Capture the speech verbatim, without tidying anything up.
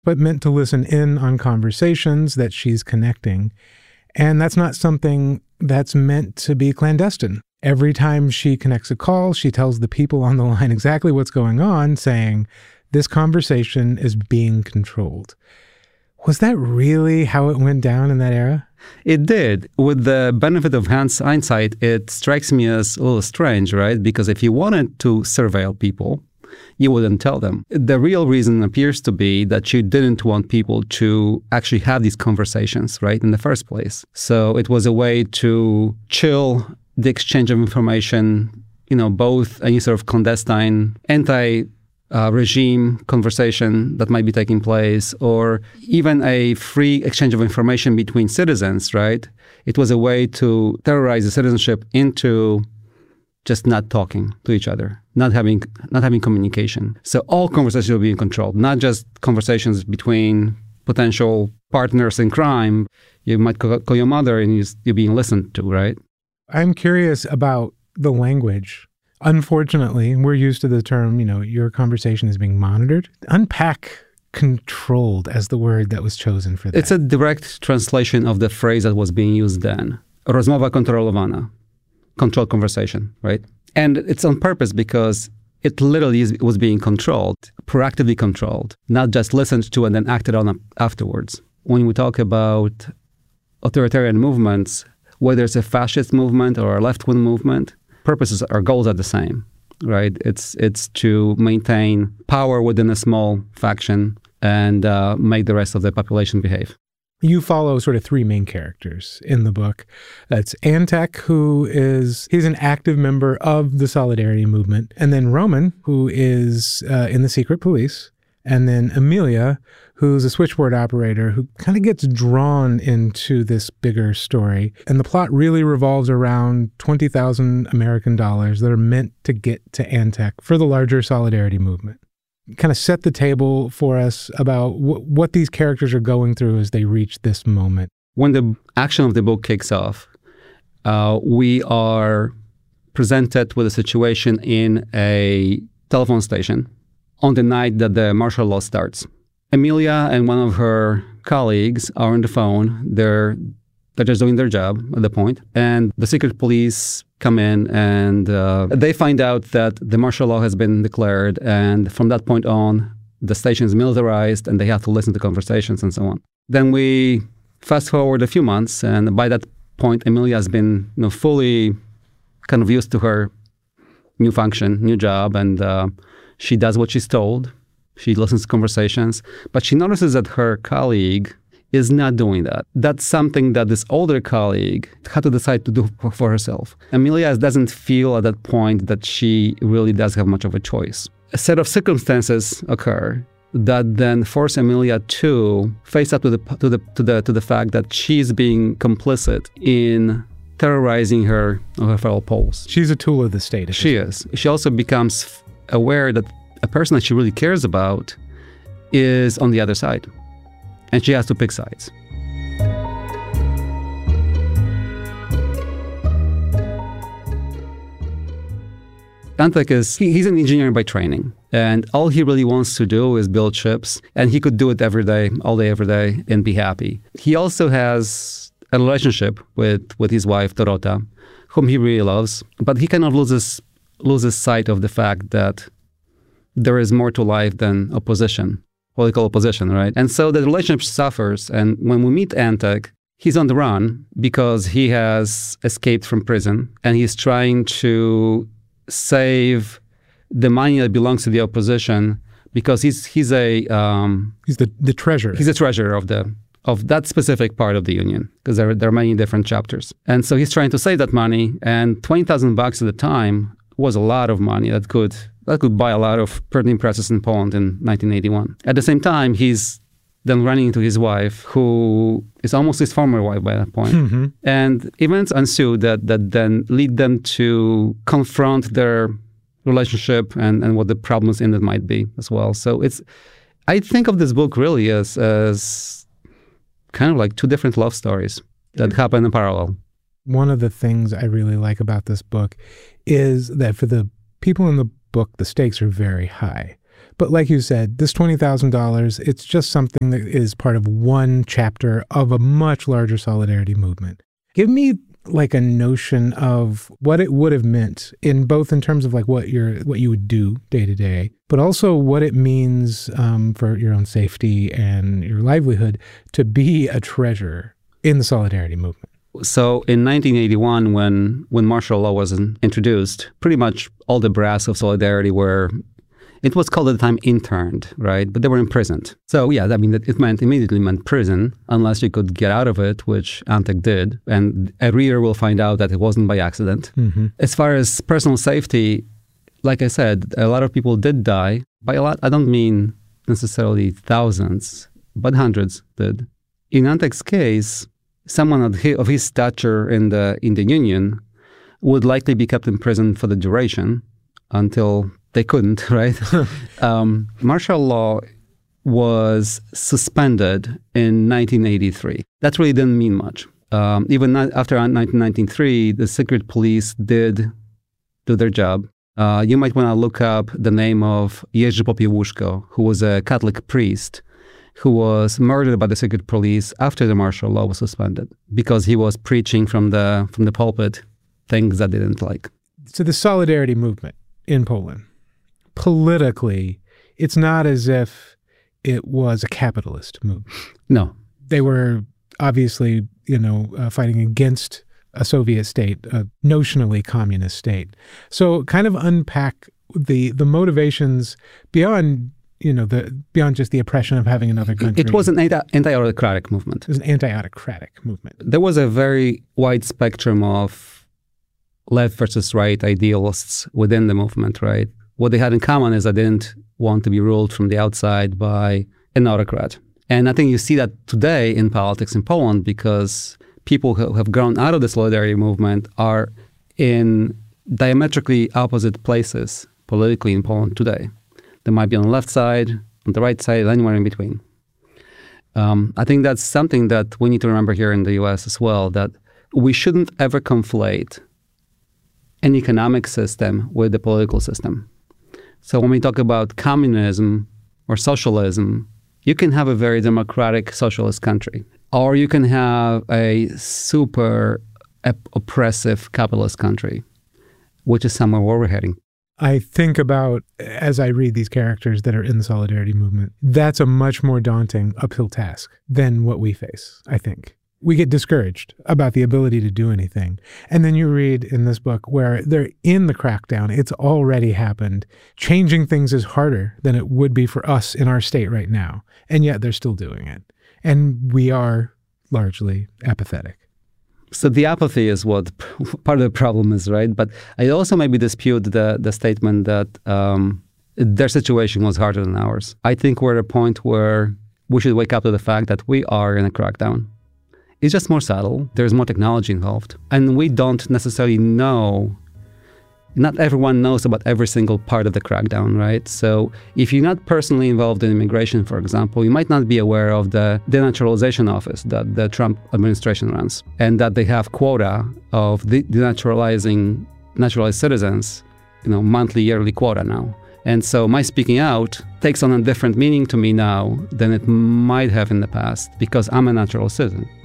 but meant to listen in on conversations that she's connecting. And that's not something that's meant to be clandestine. Every time she connects a call, she tells the people on the line exactly what's going on, saying, this conversation is being controlled. Was that really how it went down in that era? It did. With the benefit of hindsight, it strikes me as a little strange, right? Because if you wanted to surveil people, you wouldn't tell them. The real reason appears to be that you didn't want people to actually have these conversations, right, in the first place. So it was a way to chill the exchange of information, you know, both any sort of clandestine anti Uh, regime conversation that might be taking place, or even a free exchange of information between citizens, right? It was a way to terrorize the citizenship into just not talking to each other, not having not having communication. So all conversations were being controlled, not just conversations between potential partners in crime. You might call, call your mother and you, you're being listened to, right? I'm curious about the language. Unfortunately, we're used to the term, you know, your conversation is being monitored. Unpack controlled as the word that was chosen for that. It's a direct translation of the phrase that was being used then. Rozmowa kontrolowana. Controlled conversation, right? And it's on purpose because it literally is, was being controlled, proactively controlled, not just listened to and then acted on afterwards. When we talk about authoritarian movements, whether it's a fascist movement or a left-wing movement, purposes or goals are the same, right? It's it's to maintain power within a small faction and uh, make the rest of the population behave. You follow sort of three main characters in the book. That's Antek, who is, he's an active member of the Solidarity movement. And then Roman, who is uh, in the secret police. And then Amelia, who's a switchboard operator who kind of gets drawn into this bigger story. And the plot really revolves around twenty thousand American dollars that are meant to get to Antek for the larger Solidarity movement. Kind of set the table for us about w- what these characters are going through as they reach this moment. When the action of the book kicks off, uh, we are presented with a situation in a telephone station on the night that the martial law starts. Amelia and one of her colleagues are on the phone. They're they're just doing their job at the point. And the secret police come in and uh, they find out that the martial law has been declared. And from that point on, the station is militarized and they have to listen to conversations and so on. Then we fast forward a few months. And by that point, Amelia has been you know, fully kind of used to her new function, new job. And uh, she does what she's told. She listens to conversations, but she notices that her colleague is not doing that. That's something that this older colleague had to decide to do for herself. Amelia doesn't feel at that point that she really does have much of a choice. A set of circumstances occur that then force Amelia to face up to the to the to the to the fact that she's being complicit in terrorizing her her fellow Poles. She's a tool of the state. She is. She also becomes aware that a person that she really cares about is on the other side. And she has to pick sides. Antek is, he, he's an engineer by training. And all he really wants to do is build ships. And he could do it every day, all day, every day, and be happy. He also has a relationship with, with his wife, Dorota, whom he really loves. But he kind of loses, loses sight of the fact that there is more to life than opposition, political opposition, right? And so the relationship suffers. And when we meet Antek, he's on the run because he has escaped from prison and he's trying to save the money that belongs to the opposition because he's he's a um, he's the, the treasurer. He's the treasurer of the of that specific part of the union because there there are many different chapters. And so he's trying to save that money. And twenty thousand bucks at the time was a lot of money that could. That could buy a lot of printing presses in Poland in nineteen eighty-one. At the same time, he's then running into his wife, who is almost his former wife by that point. Mm-hmm. And events ensue that that then lead them to confront their relationship and, and what the problems in it might be as well. So it's, I think of this book really as as kind of like two different love stories that happen in parallel. One of the things I really like about this book is that for the people in the book, the stakes are very high. But like you said, this twenty thousand dollars, it's just something that is part of one chapter of a much larger solidarity movement. Give me like a notion of what it would have meant in both in terms of like what you're what you would do day to day, but also what it means um, for your own safety and your livelihood to be a treasurer in the solidarity movement. So in nineteen eighty-one, when when martial law was introduced, pretty much all the brass of Solidarity were, it was called at the time interned, right? But they were imprisoned. So yeah, I mean, it meant immediately meant prison, unless you could get out of it, which Antek did. And a reader will find out that it wasn't by accident. Mm-hmm. As far as personal safety, like I said, a lot of people did die. By a lot, I don't mean necessarily thousands, but hundreds did. In Antek's case, someone of his, of his stature in the in the Union would likely be kept in prison for the duration until they couldn't, right? um, martial law was suspended in nineteen eighty-three. That really didn't mean much. Um, even after nineteen ninety-three, the secret police did do their job. Uh, you might want to look up the name of Jerzy Popiełuszko, who was a Catholic priest who was murdered by the secret police after the martial law was suspended because he was preaching from the from the pulpit things that they didn't like. So the solidarity movement in Poland, politically, it's not as if it was a capitalist movement. No. They were obviously, you know, uh, fighting against a Soviet state, a notionally communist state. So kind of unpack the the motivations beyond, you know, the beyond just the oppression of having another country. It was an anti- anti-autocratic movement. It was an anti-autocratic movement. There was a very wide spectrum of left versus right idealists within the movement, right? What they had in common is they didn't want to be ruled from the outside by an autocrat. And I think you see that today in politics in Poland because people who have grown out of the Solidarity movement are in diametrically opposite places politically in Poland today. They might be on the left side, on the right side, anywhere in between. Um, I think that's something that we need to remember here in the U S as well, that we shouldn't ever conflate an economic system with the political system. So when we talk about communism or socialism, you can have a very democratic socialist country, or you can have a super op- oppressive capitalist country, which is somewhere where we're heading. I think about, as I read these characters that are in the Solidarity movement, that's a much more daunting uphill task than what we face, I think. We get discouraged about the ability to do anything. And then you read in this book where they're in the crackdown, it's already happened. Changing things is harder than it would be for us in our state right now. And yet they're still doing it. And we are largely apathetic. So the apathy is what part of the problem is, right? But I also maybe dispute the, the statement that um, their situation was harder than ours. I think we're at a point where we should wake up to the fact that we are in a crackdown. It's just more subtle. There's more technology involved. And we don't necessarily know, not everyone knows about every single part of the crackdown, right? So if you're not personally involved in immigration, for example, you might not be aware of the denaturalization office that the Trump administration runs, and that they have quota of de- denaturalizing naturalized citizens, you know, monthly, yearly quota now. And so my speaking out takes on a different meaning to me now than it might have in the past because I'm a natural citizen.